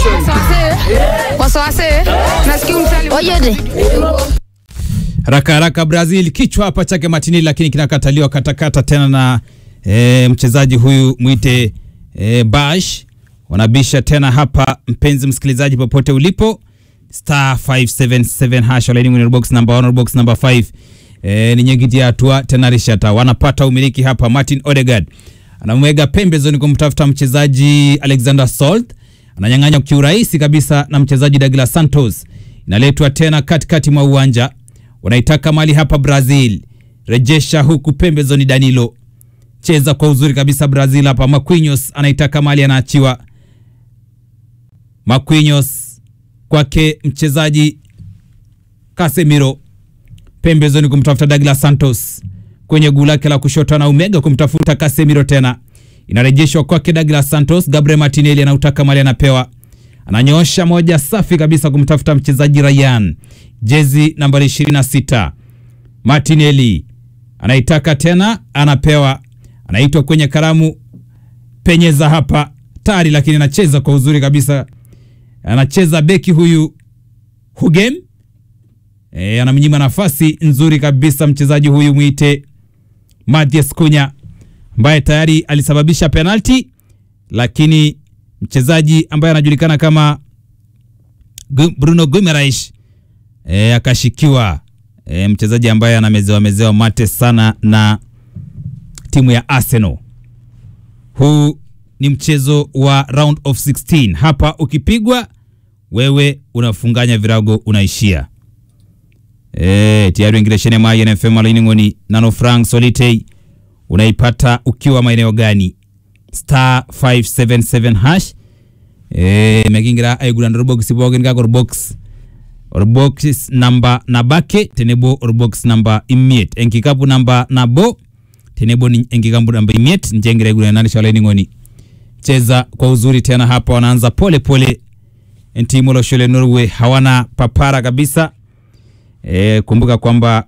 Haraka Brazil kichwa hapa chake Martinelli, lakini kinakataliwa katakata tena na mchezaji huyu mwite Bash. Wanabisha tena hapa, mpenzi msikilizaji popote ulipo, star 577 hash line winner box number 1 box number 5 ni nyingine ya hatua tena rishata. Wanapata umiliki hapa. Martin Odegaard anamwega pembezoni kumtafuta mchezaji Alexander Salt, ananyang'anya kiurahisi kabisa na mchezaji Douglas Santos. Inaletwa tena katikati mwa uwanja, wanaitaka mali hapa Brazil, rejesha huku pembezoni Danilo, cheza kwa uzuri kabisa Brazil hapa. Marquinhos anaitaka mali, anaachiwa Marquinhos kwake mchezaji Casemiro, pembezoni kumtafuta Douglas Santos, kwenye gula lake la kushoto na umega kumtafuta Casemiro tena, inarejeshwa kwake Douglas Santos. Gabriel Martinelli anautaka mali, anapewa, ananyoosha moja safi kabisa kumtafuta mchezaji Ryan, jezi nambari 26. Martinelli anaitaka tena, anapewa, anaitwa kwenye karamu, penyeza hapa tari, lakini anacheza kwa uzuri kabisa, anacheza beki huyu Hugem, anamnyima nafasi nzuri kabisa mchezaji huyu mwite Matheus Cunha, ambaye tayari alisababisha penalty, lakini mchezaji ambaye anajulikana kama Bruno Guimaraes akashikiwa, mchezaji ambaye anamezewa mate sana na timu ya Arsenal. Huu ni mchezo wa round of 16. Hapa ukipigwa wewe unafunganya virago, unaishia. Tayari ingileshene maya na FM Alingoni Nano Frank Solitei unaipata ukiwa maeneo gani? Star 577 hash. Mekingira aigulan box bogen ga box or box number nabake tenebo or box number imiet enkikapu number nabo tenebo ni enkikapu number imiet njengire aigulan nani shale ngoni. Cheza kwa uzuri tena hapa, wanaanza pole pole. Timu la shule Norway hawana papara kabisa. Kumbuka kwamba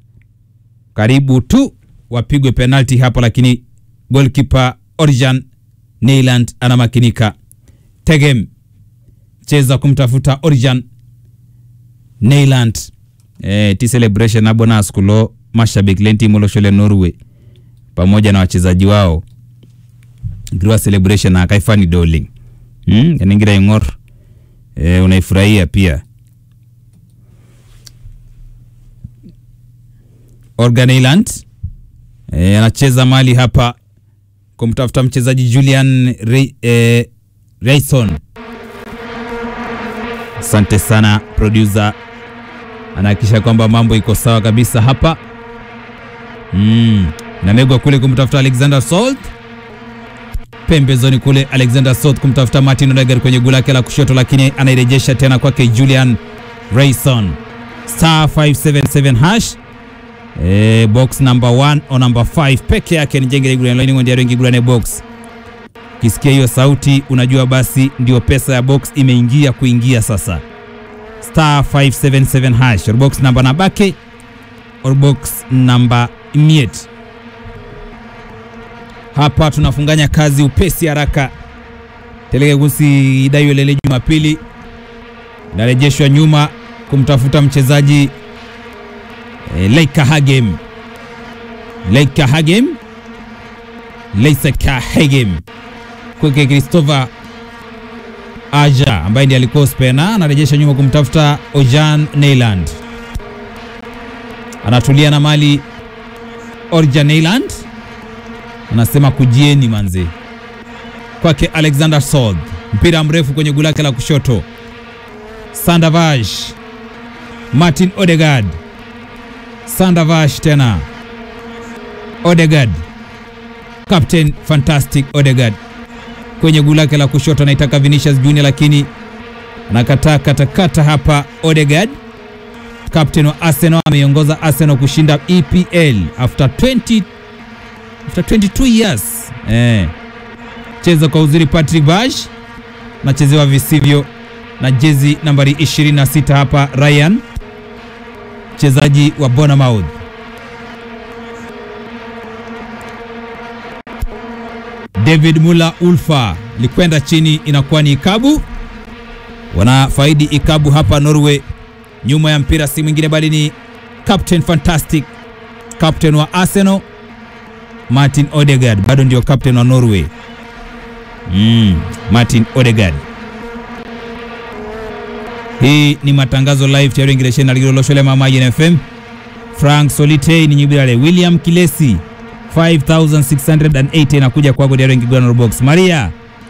karibu tu wapigwe penalty hapa, lakini goalkeeper Orjan Neyland anamakinika. Tegem cheza kumtafuta Orjan Neyland. Ti celebration na bonus kulo mashabiki lenti molo shule Norway pamoja na wachezaji wao. Grua celebration na kaifani Dowling. Yaningira ingor unaifurahia pia. Orjan Neyland anacheza mali hapa kumtafuta mchezaji Julian Rayson. Asante sana producer, anahakisha kwamba mambo iko sawa kabisa hapa. Namegwa kule kumtafuta Alexander Salt, pembezoni kule Alexander Salt kumtafuta Martin Odegaard kwenye gula lake la kushoto, lakini anairejesha tena kwake Julian Rayson. Star 577 hash. Box number 1 or number 5 peke yake ni jengele gula line ndio rengi gula ne box. Kisikia hiyo sauti unajua basi ndio pesa ya box kuingia sasa. Star 577 hash or box number nabake or box number imiet. Hapa tunafunganya kazi upesi haraka. Telege gusi idayo lele Jumapili, narejeshwa nyuma kumtafuta mchezaji Leika Hagem kweke Christopher Aja ambaye ndiye alikuwa spena, anarejesha nyuma kumtafuta Orjan Neyland, anatulia na mali Orjan Neyland, anasema kujieni manze, kwake Alexander Salt, mpira mrefu kwenye gula lake la kushoto. Sandavash, Martin Odegaard, Sandavash tena Odegaard, Captain Fantastic Odegaard kwenye gula lake la kushoto, anaitaka Vinicius Junior lakini anakataa katakata hapa. Odegaard, captain wa Arsenal, ameiongoza Arsenal kushinda EPL after 22 years. Cheza kwa uzuri Patrick Bash, nachezewa visivyo na jezi nambari 26 hapa Ryan, mchezaji wa Bournemouth. David Muller Ulfa likwenda chini, inakuwa ni ikabu. wanafaidi ikabu hapa Norway. Nyuma ya mpira si mwingine bali ni Captain Fantastic, captain wa Arsenal Martin Odegaard, bado ndio captain wa Norway. Martin Odegaard. Hii ni matangazo live tayari ingilesheni aligolosho mama YNFM. Frank Solitei ni nyibirale. William Kilesi 5680 inakuja kwa godi ya ngigwana box. Maria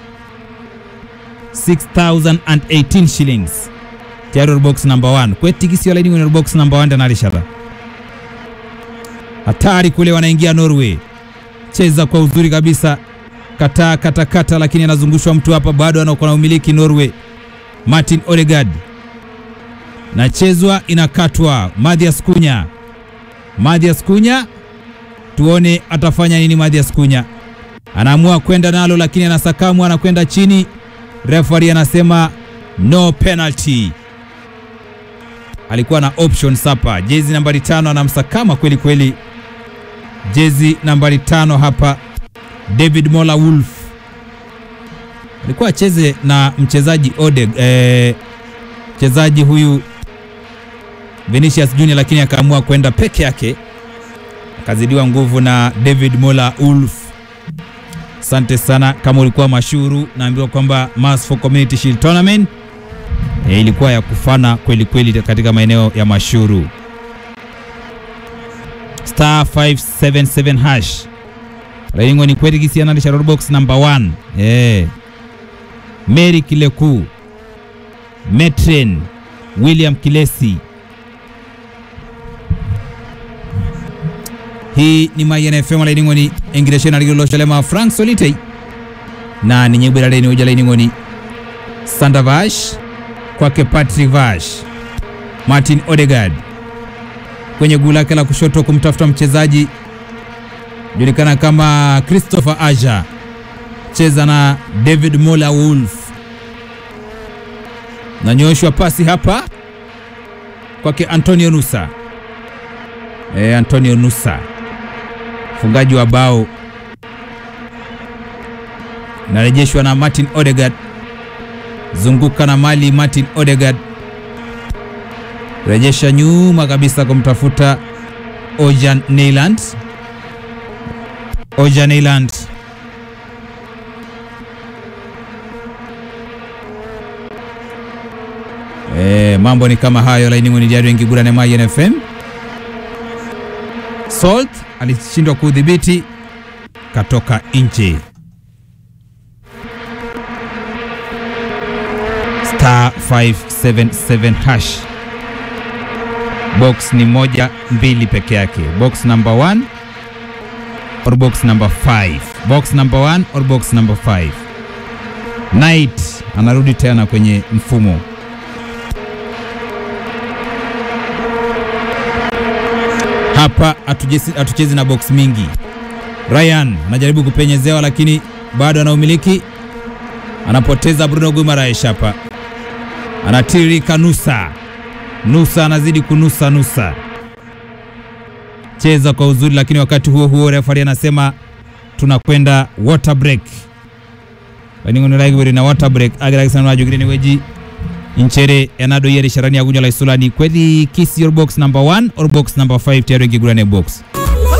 6018 shillings. Tayari box number 1. Kweti kisio laini kwenye box number 1 tena lishaba. Hatari kule wanaingia Norway. Cheza kwa uzuri kabisa. Kata lakini anazungushwa mtu hapa, bado anakuwa na umiliki Norway. Martin Odegaard. Na chezwa inakatwa. Mathias Cunha. Tuone atafanya nini Mathias Cunha. Anaamua kwenda nalo lakini anasakamwa, anakwenda chini. Referee anasema no penalty. Alikuwa na options hapa. Jezi nambari 5 anamsakama kweli kweli. Jezi nambari 5 hapa David Mola Wolf. Alikuwa acheze na mchezaji mchezaji huyu Vinicius Junior, lakini akaamua kwenda peke yake. Akazidiwa nguvu na David Mola Wolf. Asante sana kama ulikuwa mashuru, naambiwa kwamba Mass for Community Shield Tournament ilikuwa ya kufana kweli kweli katika maeneo ya mashuru. Star 577 hash. Raingo ni kweli kisiana na shadow box number 1. Mary Kileku, Metren, William Kilesi. Hii ni YNFM laini ngoni ingilesheni aligolosho lema Frank Solitei. Na ni nyebira laini ujala laini ngoni Sandavash kwake Patrick Vash. Martin Odegaard kwenye gula lake la kushoto kumtafuta mchezaji julikana kama Christopher Aja. Cheza na David Mola Wolf. Na nyoshwa pasi hapa kwake Antonio Nusa. Antonio Nusa, fungaji wa bao. Narejeshwa na Martin Odegaard. Zunguka na mali Martin Odegaard. Rejesha nyuma kabisa kumtafuta Ojan Neyland. Mambo ni kama hayo laini ngoni diari wengi gura na YNFM. Salt alishindwa kudhibiti, katoka nje. Star 577 hash. Box ni 1-2 peke yake. Box number 1 or box number 5. Box number 1 or box number 5. Knight anarudi tena kwenye mfumo. Hapa atuchezi na box mingi. Ryan anajaribu kupenyezewa lakini bado anaumiliki. Anapoteza Bruno Guimaraes hapa. Anatirika Nusa anazidi kunusa. Cheza kwa uzuri lakini wakati huo referee anasema tunakwenda water break. Baningo like na water break. Agira sana wajugire ni weji. Inchere enado yeri sharani ya gunyo la isulani kweli kiss your box number 1 or box number 5 tayari ngigurane box.